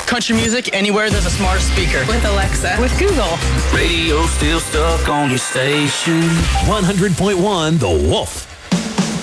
Country music anywhere there's a smart speaker. With Alexa. With Google. Radio still stuck on your station. 100.1 The Wolf.